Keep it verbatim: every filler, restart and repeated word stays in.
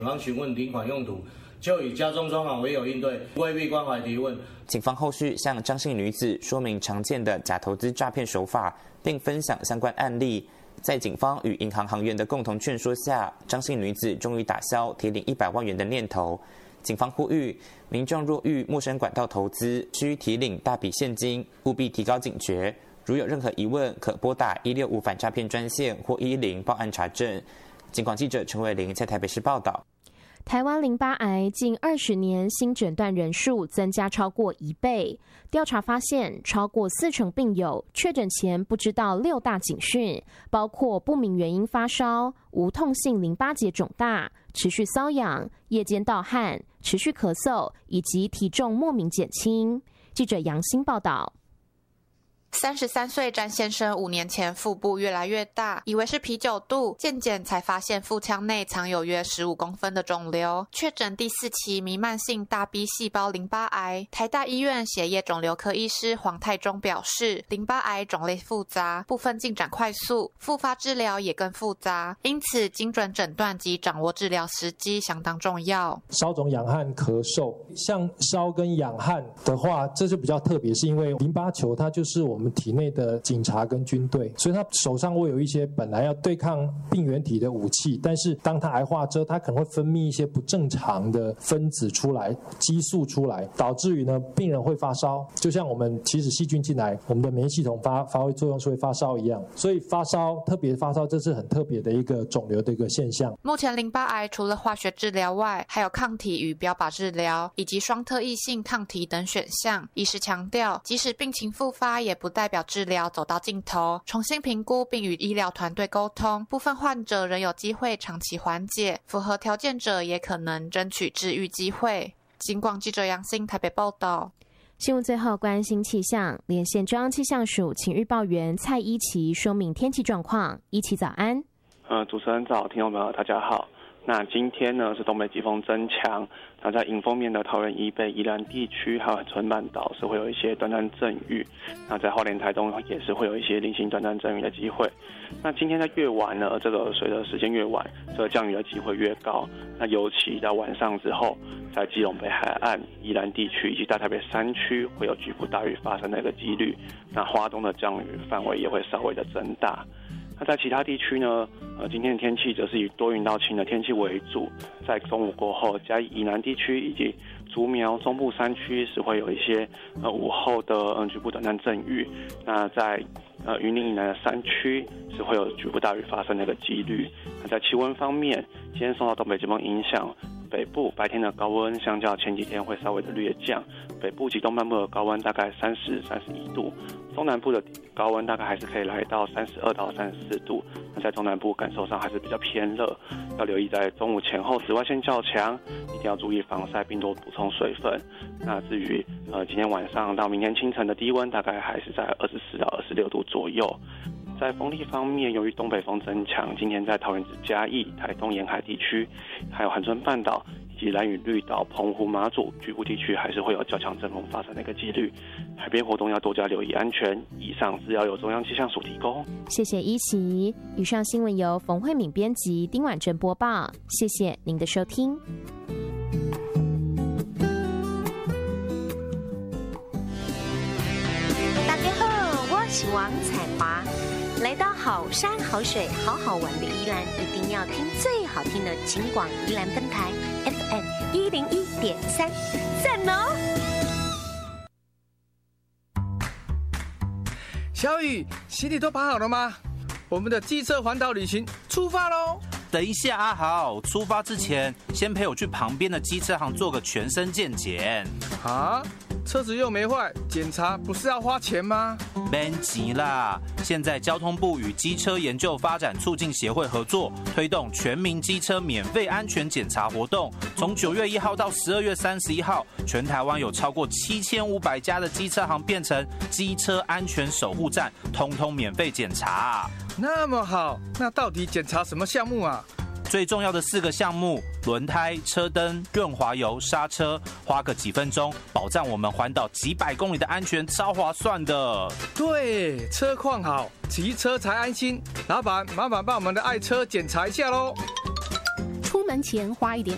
警方询问领款用途，就以家中装潢为由应对，未必关怀提问。 警方后续向张姓女子说明常见的假投资诈骗手法，并分享相关案例。在警方与银行行员的共同劝说下，张姓女子终于打消提领一百万元的念头。警方呼吁民众若遇陌生管道投资，需提领大笔现金，务必提高警觉。如有任何疑问，可拨打一六五反诈骗专线或一零报案查证。警广记者陈伟玲在台北市报道。 台湾淋巴癌近二十年新诊断人数增加超过一倍，调查发现，超过四成病友确诊前不知道六大警讯，包括不明原因发烧、无痛性淋巴结肿大、持续瘙痒、夜间盗汗、持续咳嗽以及体重莫名减轻。记者杨欣报道。 三十三岁詹先生五年前腹部越来越大，以为是啤酒肚，健检才发现腹腔内藏有约十五公分的肿瘤，确诊第四期弥漫性大 B 细胞淋巴癌。台大医院血液肿瘤科医师黄泰忠表示，淋巴癌种类复杂，部分进展快速，复发治疗也更复杂，因此精准诊断及掌握治疗时机相当重要。 烧肿、痒汗、咳嗽，像烧跟痒汗的话，这就比较特别，是因为淋巴球它就是我们我们体内的警察跟军队，所以他手上会有一些本来要对抗病原体的武器，但是当他癌化之后，他可能会分泌一些不正常的分子出来，激素出来，导致于呢病人会发烧，就像我们其实细菌进来，我们的免疫系统发发挥作用是会发烧一样，所以发烧特别发烧，这是很特别的一个肿瘤的一个现象。 目前淋巴癌除了化学治疗外，还有抗体与标靶治疗以及双特异性抗体等选项。医师强调，即使病情复发，也不代表治疗走到尽头，重新评估并与医疗团队沟通，部分患者仍有机会长期缓解，符合条件者也可能争取治愈机会。警广记者杨欣台北报道。 新闻最后关心气象，连线中央气象署请预报员蔡依琪说明天气状况。依琪早安。 呃，主持人早，听众朋友大家好。那今天呢是东北季风增强，那在迎风面的桃园以北、宜兰地区还有恒春半岛是会有一些短暂阵雨，那在花莲、台东也是会有一些零星短暂阵雨的机会。那今天在越晚呢，这个随着时间越晚，这个降雨的机会越高。那尤其在晚上之后，在基隆北海岸、宜兰地区以及大台北山区会有局部大雨发生的一个几率。那花东的降雨范围也会稍微的增大。那在其他地区呢，呃，今天的天气则是以多云到晴的天气为主。在中午过后，嘉义以南地区以及竹苗中部山区是会有一些呃午后的嗯局部短暂阵雨。那在呃云林以南的山区是会有局部大雨发生的一个几率。那在气温方面，今天受到东北季风影响，北部白天的高温相较前几天会稍微的略降，北部及东半部的高温大概三十、三十一度，中南部的高温大概还是可以来到三十二到三十四度。那在中南部感受上还是比较偏热，要留意在中午前后紫外线较强，一定要注意防晒并多补充水分。那至于呃今天晚上到明天清晨的低温大概还是在二十四到二十六度左右。在风力方面，由于东北风增强，今天在桃园至嘉义、台东沿海地区，还有恒春半岛以及兰屿绿岛、澎湖、马祖局部地区，还是会有较强阵风发生的一个几率。海边活动要多加留意安全。以上资料由中央气象署提供。 谢谢依琪。以上新闻由冯慧敏编辑，丁婉珍播报。谢谢您的收听。 大家好，我是王彩华。来到好山好水好好玩的宜兰，一定要听最好听的警广宜兰分台 F M 一零一点三，赞哦！ 小雨，行李都排好了吗？我们的机车环岛旅行出发喽！ 等一下，阿豪，出发之前先陪我去旁边的机车行做个全身健检。 啊？车子又没坏，检查不是要花钱吗？ 别急啦！现在交通部与机车研究发展促进协会合作，推动全民机车免费安全检查活动。从九月一号到十二月三十一号，全台湾有超过七千五百家的机车行变成机车安全守护站，通通免费检查。 那么好，那到底检查什么项目啊？ 最重要的四个项目：轮胎、车灯、润滑油、刹车，花个几分钟，保障我们环岛几百公里的安全，超划算的。 对，车况好，骑车才安心。老板，麻烦帮我们的爱车检查一下喽。 出门前花一点